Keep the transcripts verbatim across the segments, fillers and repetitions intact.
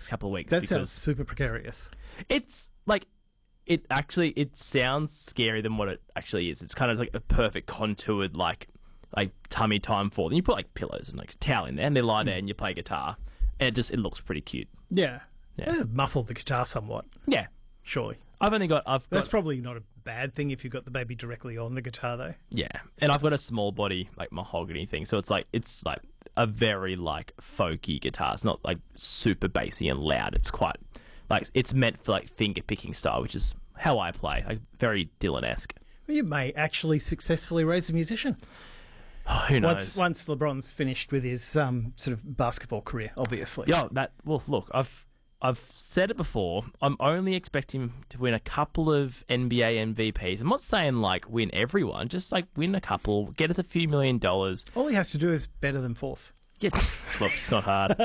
next couple of weeks. That because sounds super precarious. It's like it actually it sounds scarier than what it actually is. It's kind of like a perfect contoured like like tummy time for them. You put like pillows and like a towel in there, and they lie there, and you play guitar, and it just it looks pretty cute. Yeah. Yeah. yeah. Muffle the guitar somewhat, Yeah, surely. I've only got I've got That's probably not a bad thing if you've got the baby directly on the guitar, though. yeah, and I've got a small body like mahogany thing, so it's like it's like a very like folky guitar. It's not like super bassy and loud. It's quite like it's meant for like finger picking style, which is how I play, like very Dylan-esque. Well, you may actually successfully raise a musician. Oh, who knows? Once, once LeBron's finished with his um, sort of basketball career, obviously. Yeah, that. Well, look, I've I've said it before. I'm only expecting him to win a couple of N B A M V Ps. I'm not saying like win everyone, just like win a couple, get us a few million dollars. All he has to do is better than fourth. Yeah, look, it's not hard.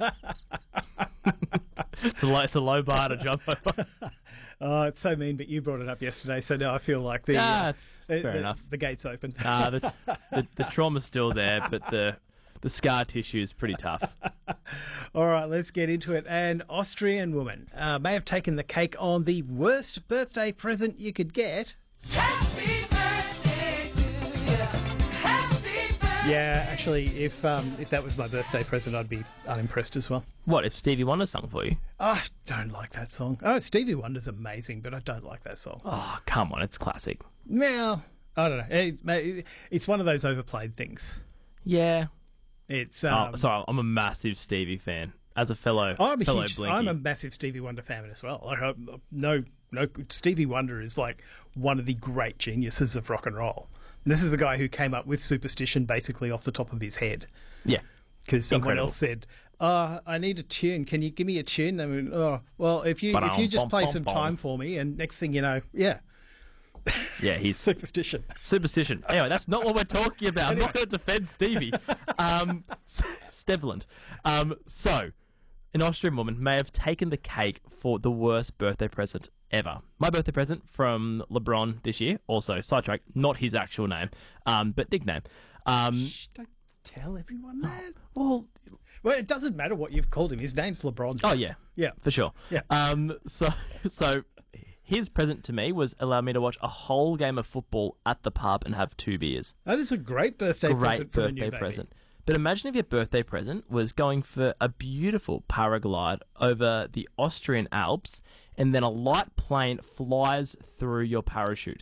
it's a low, it's a low bar to jump over. Oh, it's so mean, but you brought it up yesterday, so now I feel like the Yeah, uh, it's, it's fair the, enough. The gate's open. Uh, the, the the trauma's still there, but the the scar tissue is pretty tough. All right, let's get into it. An Austrian woman uh, may have taken the cake on the worst birthday present you could get. Happy birthday to you. Happy birthday. Yeah, actually, if um, if that was my birthday present, I'd be unimpressed as well. What if Stevie Wonder sung for you? Oh, I don't like that song. Oh, Stevie Wonder's amazing, but I don't like that song. Oh, come on, it's classic. Well, I don't know. It, it's one of those overplayed things. Yeah. It's um, oh, sorry, I'm a massive Stevie fan. As a fellow, I'm a fellow huge, Blinky. I'm a massive Stevie Wonder fan as well. Like, I, no, no, Stevie Wonder is like one of the great geniuses of rock and roll. And this is the guy who came up with Superstition basically off the top of his head. Yeah. Because someone Incredible. else said, uh, I need a tune. Can you give me a tune? I mean, oh, well, if you if you just play some time for me, and next thing you know, yeah, Yeah, he's Superstition. Superstition. Anyway, that's not what we're talking about. I'm not going to defend Stevie. Um, Stevland. Um, so, an Austrian woman may have taken the cake for the worst birthday present ever. My birthday present from LeBron this year, also, sidetrack, not his actual name, um, but nickname. Um, Shh, don't tell everyone that. well, Well, it doesn't matter what you've called him. His name's LeBron. oh, yeah. Yeah. For sure. Yeah. Um, so, so his present to me was allow me to watch a whole game of football at the pub and have two beers. That is a great birthday Great present from a new birthday baby. present. But imagine if your birthday present was going for a beautiful paraglide over the Austrian Alps and then a light plane flies through your parachute.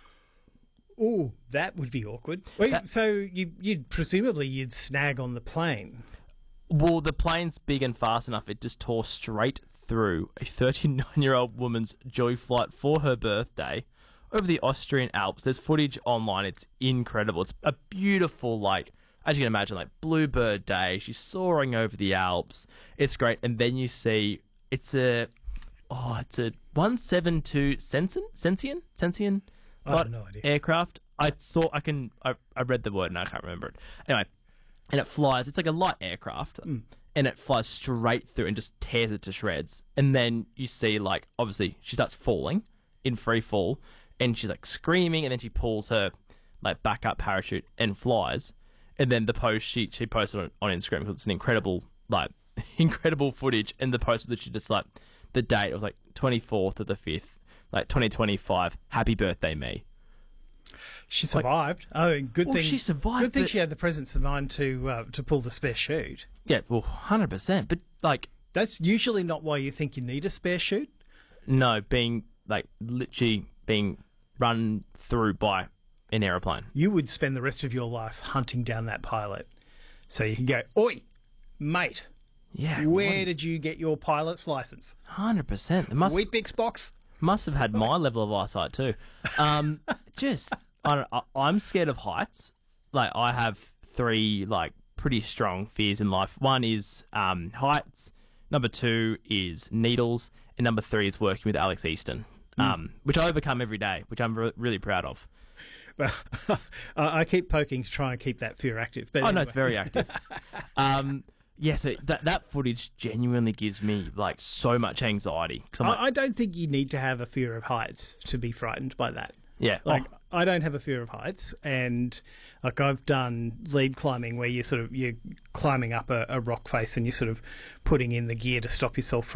Ooh, that would be awkward. Well, That- so you, you'd presumably you'd snag on the plane. Well, the plane's big and fast enough, it just tore straight through a thirty-nine-year-old woman's joy flight for her birthday over the Austrian Alps. There's footage online. It's incredible. It's a beautiful, like, as you can imagine, like Bluebird Day. She's soaring over the Alps. It's great. And then you see it's a, oh, it's a one seventy-two Sensen? Sensian? Sensian? I have no idea. Aircraft. I saw, I can, I, I read the word and I can't remember it. Anyway, and it flies. It's like a light aircraft, Mm. and it flies straight through and just tears it to shreds. And then you see, like, obviously, she starts falling in free fall, and she's like screaming, and then she pulls her like backup parachute and flies. And then the post she she posted on, on Instagram because it's an incredible like incredible footage. And the post that she just like the date it was like twenty fourth of the fifth, like twenty twenty five. Happy birthday, me. She survived. oh, good Well, thing she survived, Good thing but- she had the presence of mind to uh, to pull the spare chute. Yeah, well, hundred percent. But like, That's usually not why you think you need a spare chute. no, being like literally being run through by an aeroplane. You would spend the rest of your life hunting down that pilot, so you can go, "Oi, mate, Yeah, where did you get your pilot's license? hundred percent. It must Wheat Bix box." must have had my level of eyesight too. Um, just I don't, I, I'm scared of heights. Like I have three like pretty strong fears in life. One is um, heights. Number two is needles, and number three is working with Alex Easton, um, which I overcome every day, which I'm re- really proud of. Well, I I keep poking to try and keep that fear active. But Oh no, anyway. it's very active. um, yeah, so that that footage genuinely gives me like so much anxiety because I'm like, I, I don't think you need to have a fear of heights to be frightened by that. yeah, Like oh, I don't have a fear of heights, and like I've done lead climbing where you sort of you're climbing up a, a rock face and you're sort of putting in the gear to stop yourself from